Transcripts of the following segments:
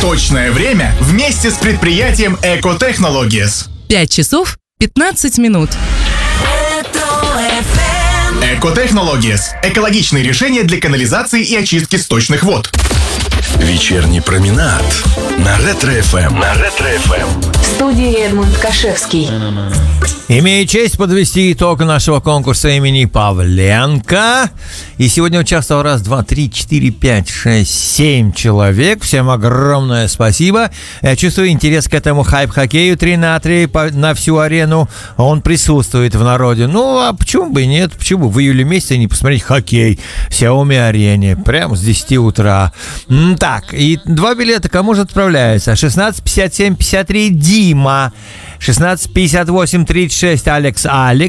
Точное время вместе с предприятием Экотехнологиес. 5 часов 15 минут. Экотехнологиес. Экологичные решения для канализации и очистки сточных вод. Вечерний променад на Ретро-ФМ. В студии Эдмунд Кашевский. Имею честь подвести итог нашего конкурса имени Павленко. И сегодня участвовал 1, 2, 3, 4, 5, 6, 7 человек. Всем огромное спасибо. Я чувствую интерес к этому хайп-хоккею 3-3 на всю арену. Он присутствует в народе. Ну, а почему бы и нет? Почему бы в июле месяце не посмотреть хоккей в Xiaomi-арене? Прямо с 10 утра. Так, и 2 билета кому же отправляются? 16:57:53 Дима. 16:58:36 Алекс,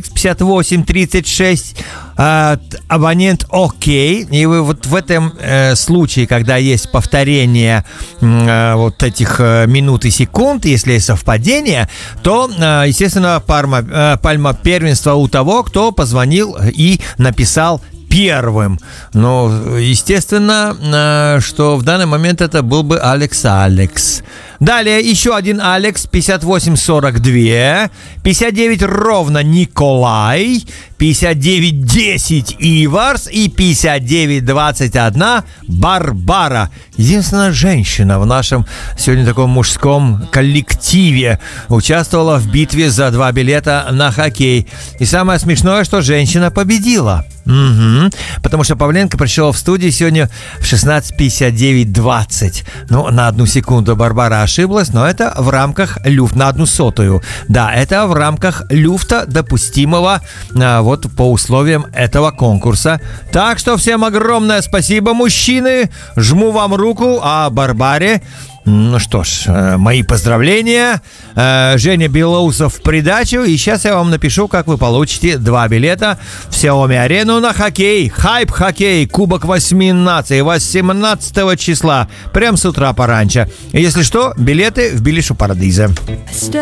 58:36 абонент Окей. И вы вот в этом случае, когда есть повторение вот этих минут и секунд, если есть совпадение, то, естественно, пальма первенства у того, кто позвонил и написал первым. Но, естественно, что в данный момент это был бы Алекс. Далее еще один Алекс, 58:42, 59 ровно Николай, 59:10 Иварс и 59:21 Барбара. Единственная женщина в нашем сегодня таком мужском коллективе участвовала в битве за 2 билета на хоккей. И самое смешное, что женщина победила. Потому что Павленко пришел в студию сегодня в 16:59:20. Ну, на 1 секунду Барбара ошиблась, но это в рамках люфта, на 1/100. Да, это в рамках люфта допустимого вот по условиям этого конкурса. Так что всем огромное спасибо, мужчины. Жму вам руку, а Барбаре... Ну что ж, мои поздравления. Женя Белоусов в придачу. И сейчас я вам напишу, как вы получите 2 билета в Xiaomi-арену на хоккей. Хайп-хоккей, Кубок 8 наций, 18 числа. Прям с утра пораньше. Если что, билеты в Билишу Парадиза.